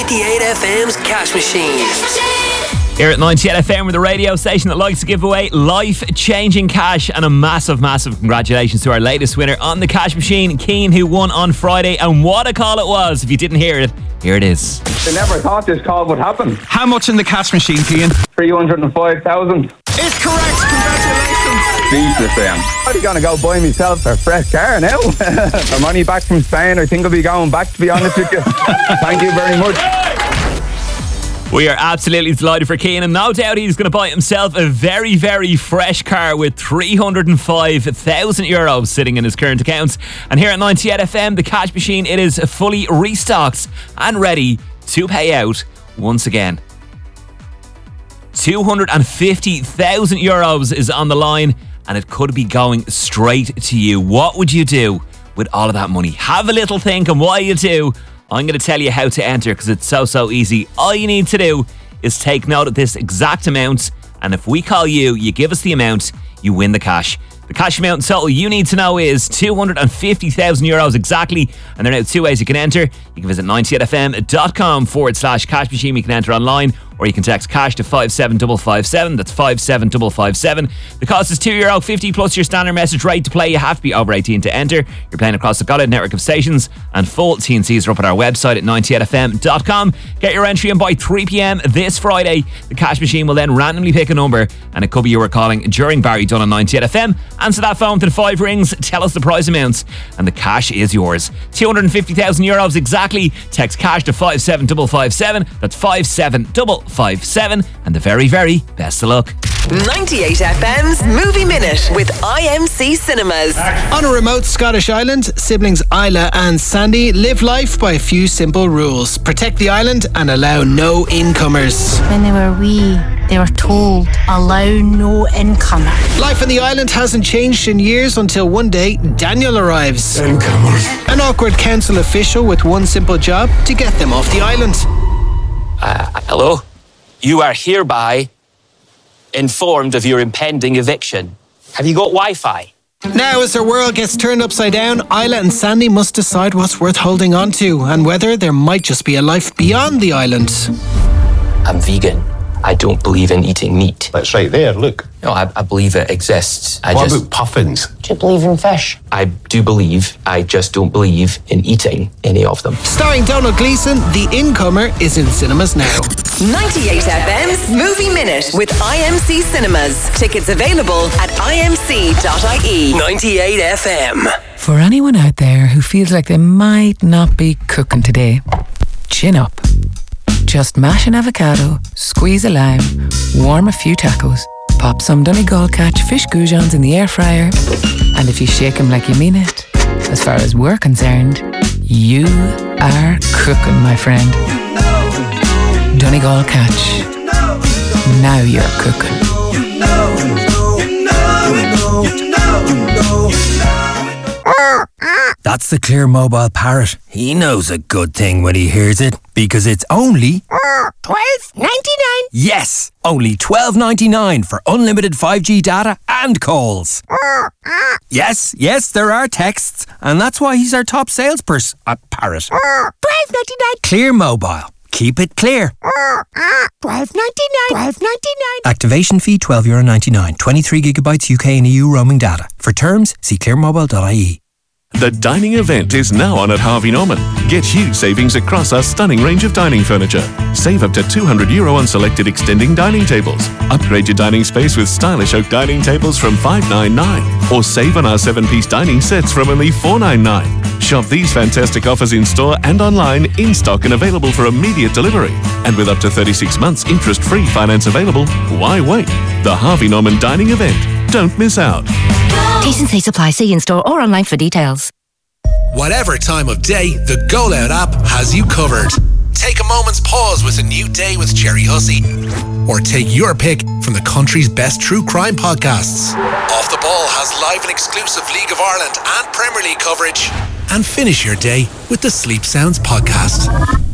98 FM's Cash Machine. Here at 98 FM, we're the radio station that likes to give away life-changing cash, and a massive, massive congratulations to our latest winner on the Cash Machine, Keane, who won on Friday, and what a call it was. If you didn't hear it, here it is. I never thought this call would happen. How much in the Cash Machine, Keane? 305,000. It's correct, congratulations. Jesus, I'm probably going to go buy myself a fresh car now. I'm only back from Spain. I think I'll be going back, to be honest with you. Thank you very much. We are absolutely delighted for Keane, and no doubt he's going to buy himself a very, very fresh car with 305,000 euros sitting in his current accounts. And here at 98 FM, the Cash Machine, it is fully restocked and ready to pay out once again. 250,000 euros is on the line, and it could be going straight to you. What would you do with all of that money? Have a little think, and while you do, I'm going to tell you how to enter, because it's so easy. All you need to do is take note of this exact amount, and if we call you, you give us the amount, you win the cash. The cash amount in total you need to know is 250,000 euros exactly, and there are now two ways you can enter. You can visit 98fm.com/cash machine. You can enter online, or you can text cash to 57557. That's 57557. The cost is €2.50 plus your standard message rate to play. You have to be over 18 to enter. You're playing across the Godhead network of stations, and full T&Cs are up at our website at 98fm.com. Get your entry in by 3 p.m. this Friday. The Cash Machine will then randomly pick a number, and it could be you were calling during Barry Dunn on 98FM. Answer that phone to the 5 rings, tell us the prize amounts, and the cash is yours. 250,000 euros exactly. Text cash to 57557. That's 57557, and the very, very best of luck. 98 FM's Movie Minute with IMC Cinemas. On a remote Scottish island, siblings Isla and Sandy live life by a few simple rules. Protect the island and allow no incomers. When they were wee, they were told, allow no incomer. Life on the island hasn't changed in years until one day Daniel arrives. Incomers. An awkward council official with one simple job: to get them off the island. Hello? You are hereby informed of your impending eviction. Have you got Wi-Fi? Now, as their world gets turned upside down, Isla and Sandy must decide what's worth holding on to, and whether there might just be a life beyond the island. I'm vegan. I don't believe in eating meat. That's right there, look. No, I believe it exists. What about puffins? Do you believe in fish? I do believe. I just don't believe in eating any of them. Starring Donald Gleeson, The Incomer is in cinemas now. 98 FM's Movie Minute with IMC Cinemas. Tickets available at imc.ie. 98 FM. For anyone out there who feels like they might not be cooking today, chin up. Just mash an avocado, squeeze a lime, warm a few tacos, pop some Donegal catch fish goujons in the air fryer, and if you shake them like you mean it, as far as we're concerned, you are cooking, my friend. Donegal catch. Now you're cooking. That's the Clear Mobile Parrot. He knows a good thing when he hears it, because it's only $12.99. Yes, only $12.99 for unlimited 5G data and calls. Yes, there are texts, and that's why he's our top salesperson at Parrot. $12.99. Clear Mobile. Keep it clear. $12.99. Activation fee €12.99. 23 gigabytes UK and EU roaming data. For terms, see clearmobile.ie. The dining event is now on at Harvey Norman. Get huge savings across our stunning range of dining furniture. Save up to €200 on selected extending dining tables. Upgrade your dining space with stylish oak dining tables from $599. Or save on our 7-piece dining sets from only $499. Shop these fantastic offers in store and online, in stock and available for immediate delivery. And with up to 36 months interest-free finance available, why wait? The Harvey Norman dining event. Don't miss out. T&C supply. See in store or online for details. Whatever time of day, the Go Loud app has you covered. Take a moment's pause with A New Day with Jerry Hussey. Or take your pick from the country's best true crime podcasts. Off the Ball has live and exclusive League of Ireland and Premier League coverage. And finish your day with the Sleep Sounds podcast.